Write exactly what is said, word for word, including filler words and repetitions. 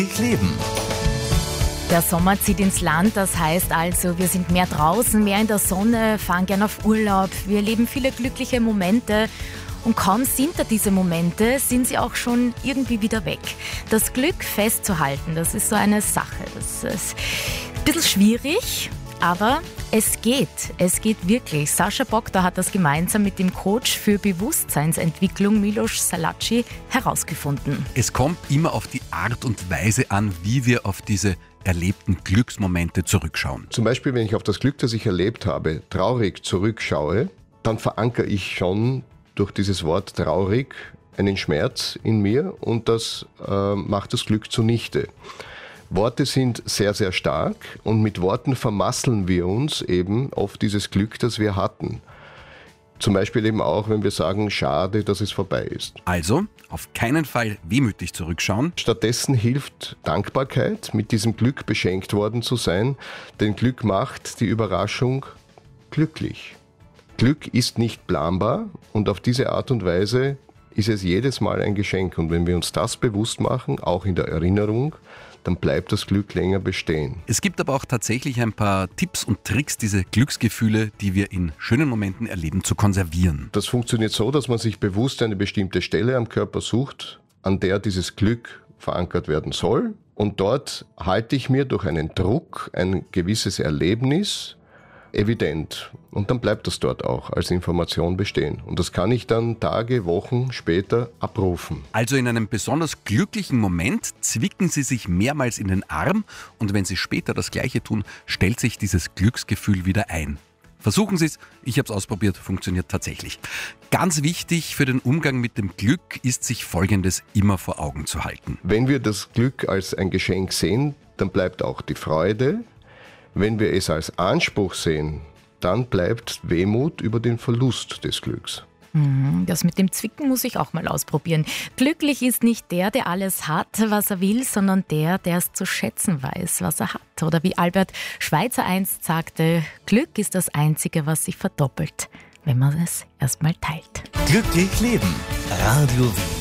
Leben. Der Sommer zieht ins Land, das heißt also, wir sind mehr draußen, mehr in der Sonne, fahren gern auf Urlaub, wir erleben viele glückliche Momente. Und kaum sind da diese Momente, sind sie auch schon irgendwie wieder weg. Das Glück festzuhalten, das ist so eine Sache. Das ist ein bisschen schwierig, aber es geht. Es geht wirklich. Sascha Bogda hat das gemeinsam mit dem Coach für Bewusstseinsentwicklung Milos Salaci herausgefunden. Es kommt immer auf die Art und Weise an, wie wir auf diese erlebten Glücksmomente zurückschauen. Zum Beispiel, wenn ich auf das Glück, das ich erlebt habe, traurig zurückschaue, dann verankere ich schon durch dieses Wort traurig einen Schmerz in mir und das äh, macht das Glück zunichte. Worte sind sehr, sehr stark und mit Worten vermasseln wir uns eben oft dieses Glück, das wir hatten. Zum Beispiel eben auch, wenn wir sagen, schade, dass es vorbei ist. Also auf keinen Fall wehmütig zurückschauen. Stattdessen hilft Dankbarkeit, mit diesem Glück beschenkt worden zu sein, denn Glück macht die Überraschung glücklich. Glück ist nicht planbar und auf diese Art und Weise ist es jedes Mal ein Geschenk. Und wenn wir uns das bewusst machen, auch in der Erinnerung, dann bleibt das Glück länger bestehen. Es gibt aber auch tatsächlich ein paar Tipps und Tricks, diese Glücksgefühle, die wir in schönen Momenten erleben, zu konservieren. Das funktioniert so, dass man sich bewusst eine bestimmte Stelle am Körper sucht, an der dieses Glück verankert werden soll. Und dort halte ich mir durch einen Druck ein gewisses Erlebnis evident. Und dann bleibt das dort auch als Information bestehen. Und das kann ich dann Tage, Wochen später abrufen. Also in einem besonders glücklichen Moment zwicken Sie sich mehrmals in den Arm und wenn Sie später das Gleiche tun, stellt sich dieses Glücksgefühl wieder ein. Versuchen Sie es, ich habe es ausprobiert, funktioniert tatsächlich. Ganz wichtig für den Umgang mit dem Glück ist, sich Folgendes immer vor Augen zu halten. Wenn wir das Glück als ein Geschenk sehen, dann bleibt auch die Freude. Wenn wir es als Anspruch sehen, dann bleibt Wehmut über den Verlust des Glücks. Das mit dem Zwicken muss ich auch mal ausprobieren. Glücklich ist nicht der, der alles hat, was er will, sondern der, der es zu schätzen weiß, was er hat. Oder wie Albert Schweitzer einst sagte, Glück ist das Einzige, was sich verdoppelt, wenn man es erst mal teilt. Glücklich leben. Radio Wien.